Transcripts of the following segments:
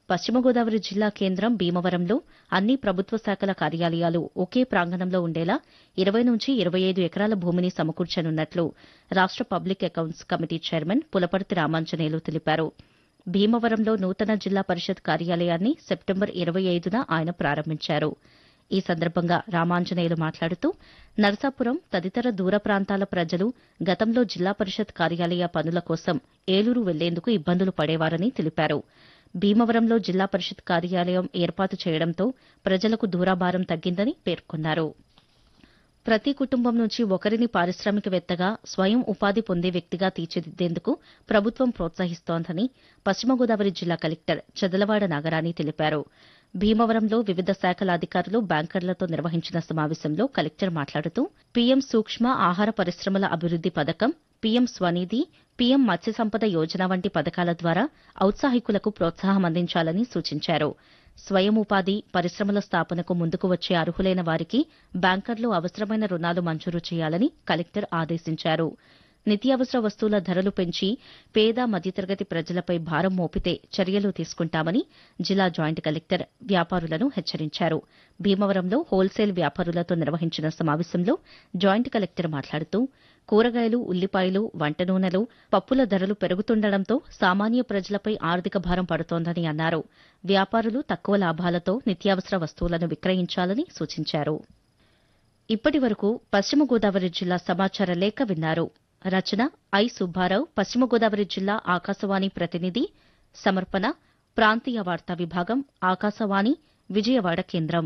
పశ్చిమ గోదావరి జిల్లా కేంద్రం భీమవరంలో అన్ని ప్రభుత్వ శాఖల కార్యాలయాలు ఒకే ప్రాంగణంలో ఉండేలా 20 నుంచి 25 ఎకరాల భూమిని సమకూర్చనున్నట్లు రాష్ట public accounts committee chairman Pulaparthi Ramanjaneyulu తెలిపారు. భీమవరంలో నూతన జిల్లా పరిషత్ కార్యాలయాన్ని సెప్టెంబర్ 25న ఆయన ప్రారంభించారు. ఈ సందర్భంగా రామాంజనేయులు మాట్లాడుతూ నరసాపురం తదితర దూర ప్రాంతాల ప్రజలు గతంలో జిల్లా పరిషత్ కార్యాలయ పనుల కోసం ఏలూరు వెళ్లేందుకు ఇబ్బందులు పడేవారని తెలిపారు. భీమవరంలో జిల్లా పరిషత్ కార్యాలయం ఏర్పాటు చేయడంతో ప్రజలకు దూరాభారం తగ్గిందని పేర్కొన్నారు. ప్రతి కుటుంబం నుంచి ఒకరిని పారిశ్రామికవేత్తగా స్వయం ఉపాధి పొందే వ్యక్తిగా తీర్చిదిద్దేందుకు ప్రభుత్వం ప్రోత్సహిస్తోందని పశ్చిమ గోదావరి జిల్లా కలెక్టర్ చదలవాడ నాగరాణి తెలిపారు. భీమవరంలో వివిధ శాఖల అధికారులు బ్యాంకర్లతో నిర్వహించిన సమావేశంలో కలెక్టర్ మాట్లాడుతూ పీఎం సూక్ష్మ ఆహార పరిశ్రమల అభివృద్ది పథకం, పీఎం స్వనిధి, పీఎం మత్స్య సంపద యోజన వంటి పథకాల ద్వారా ఔత్సాహికులకు ప్రోత్సాహం అందించాలని సూచించారు. స్వయం ఉపాధి పరిశ్రమల స్థాపనకు ముందుకు వచ్చే అర్హులైన వారికి బ్యాంకర్లు అవసరమైన రుణాలు మంజూరు చేయాలని కలెక్టర్ ఆదేశించారు. నిత్యావసర వస్తువుల ధరలు పెంచి పేద మధ్యతరగతి ప్రజలపై భారం మోపితే చర్యలు తీసుకుంటామని జిల్లా జాయింట్ కలెక్టర్ వ్యాపారులను హెచ్చరించారు. భీమవరంలో హోల్సేల్ వ్యాపారులతో నిర్వహించిన సమావేశంలో జాయింట్ కలెక్టర్ మాట్లాడుతూ కూరగాయలు, ఉల్లిపాయలు, వంట నూనెలు, పప్పుల ధరలు పెరుగుతుండటంతో సామాన్య ప్రజలపై ఆర్థిక భారం పడుతోందని అన్నారు. వ్యాపారులు తక్కువ లాభాలతో నిత్యావసర వస్తువులను విక్రయించాలని సూచించారు. ఇప్పటి వరకు పశ్చిమ గోదావరి జిల్లా సమాచార లేఖ విన్నారు. రచన ఐ సుబ్బారావు, పశ్చిమ గోదావరి జిల్లా ఆకాశవాణి ప్రతినిధి. సమర్పణ ప్రాంతీయ వార్తా విభాగం, ఆకాశవాణి విజయవాడ కేంద్రం.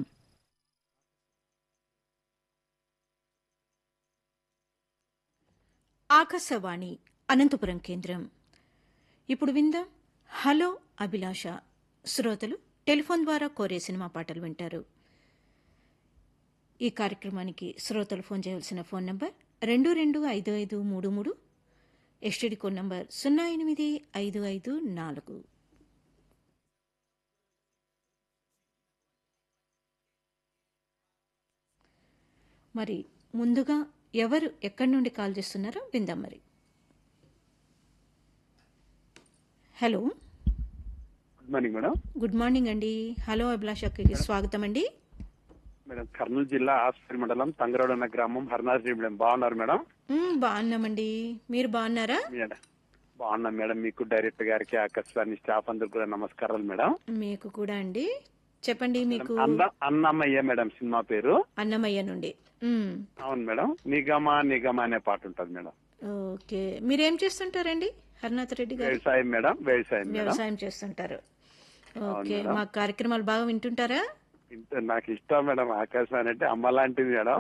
ఆకాశవాణి అనంతపురం కేంద్రం. ఇప్పుడు విందాం హలో అభిలాష. శ్రోతలు టెలిఫోన్ ద్వారా కోరే సినిమా పాటలు వింటారు. ఈ కార్యక్రమానికి శ్రోతలు ఫోన్ చేయవలసిన phone number 225533, STD code number 08554. మరి ముందుగా ఎవరు ఎక్కడి నుండి కాల్ చేస్తున్నారో విందాం. మరి hello, good morning madam. Good morning అండి. హలో అభిలాషకి స్వాగతం అండి. మేడం, కర్నూలు జిల్లా ఆస్పత్రి మండలం తంగరోడ్ అన్న గ్రామం హరినాథ్ మేడం. బాగున్నారు మేడం? బాగున్నామండి. మీరు బాగున్నారా? బాగున్నాం మేడం. మీకు డైరెక్టర్ గారికి, ఆకాశవాణి స్టాఫ్ అందరు కూడా నమస్కారాలు మేడం. మీకు కూడా అండి. చెప్పండి. మీకు అన్నమయ్య మేడం సినిమా పేరు. అన్నమయ్య నుండి. అవును మేడం. నిగమ నిగమ అనే పాట ఉంటది మేడం. ఓకే. మీరేం చేస్తుంటారండి హరినాథ్ రెడ్డి గారు? వ్యవసాయం మేడం. వ్యవసాయం చేస్తుంటారు. ఓకే. మా కార్యక్రమాలు బాగా వింటుంటారా? నాకు ఇష్టం మేడం. ఆకాశవాణి అంటే అమ్మ లాంటిది మేడం.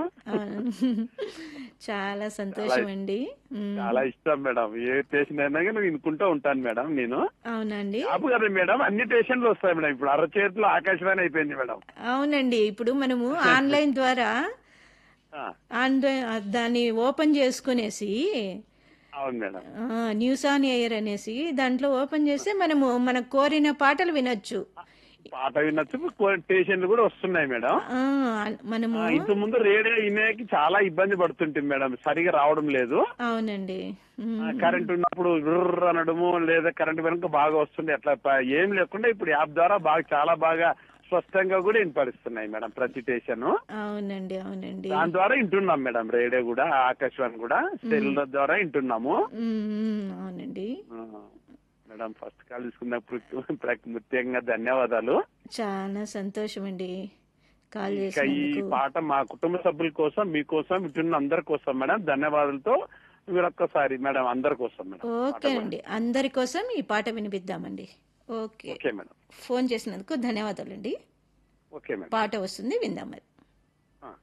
చాలా సంతోషం అండి. చాలా ఇష్టం మేడం. ఏ స్టేషన్ అయినా కానీ వినుకుంటూ ఉంటాను మేడం నేను. అవునండి. కాపు కదా మేడం, అన్ని స్టేషన్లు వస్తాయి మేడం. ఇప్పుడు అరచేతిలో ఆకాశవాణి అయిపోయింది మేడం. అవునండి. ఇప్పుడు మనము ఆన్లైన్ ద్వారా దాన్ని ఓపెన్ చేసుకునేసి, అవును మేడం, న్యూస్ ఆన్ ఎయిర్ అనేసి దాంట్లో ఓపెన్ చేస్తే మనము మనకు కోరిన పాటలు వినొచ్చు. పాట వినొచ్చు. స్టేషన్లు కూడా వస్తున్నాయి మేడం. మనము ఇంత ముందు రేడియో వినేకి చాలా ఇబ్బంది పడుతుంటాం మేడం. సరిగా రావడం లేదు. అవునండి. కరెంట్ ఉన్నప్పుడు రుర్ర అనడము, లేదా కరెంట్ వెనక బాగా వస్తుంది. అట్లా ఏం లేకుండా ఇప్పుడు యాప్ ద్వారా చాలా బాగా స్పష్టంగా కూడా వినపడిస్తున్నాయి మేడం ప్రతి స్టేషన్. అవునండి. అవునండి. దాని ద్వారా వింటున్నాం మేడం. రేడియో కూడా, ఆకాశవాణి కూడా సెల్ ద్వారా వింటున్నాము. అవునండి మేడం. ఫస్ట్ కాల్ తీసుకున్నప్పుడు ముఖ్యంగా ధన్యవాదాలు. చాలా సంతోషం అండి కాల్ ఈ చేసినందుకు. పాట మా కుటుంబ సభ్యుల కోసం, మీకోసం, వింటున్న అందరి కోసం మేడం. ధన్యవాదాలతో మీరొక్కసారి మేడం అందరి కోసం మేడం. ఓకే అండి. అందరి కోసం ఈ పాట వినిపిద్దామండి. Okay madam. ఫోన్ చేసినందుకు ధన్యవాదాలండి. Okay madam. పాట వస్తుంది, విందాం మరి.